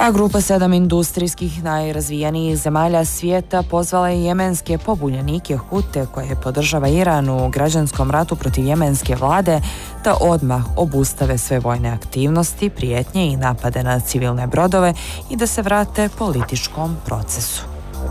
A grupa 7 industrijskih najrazvijenijih zemalja svijeta pozvala je jemenske pobunjenike Hute koje podržava Iran u građanskom ratu protiv jemenske vlade da odmah obustave sve vojne aktivnosti, prijetnje i napade na civilne brodove i da se vrate političkom procesu.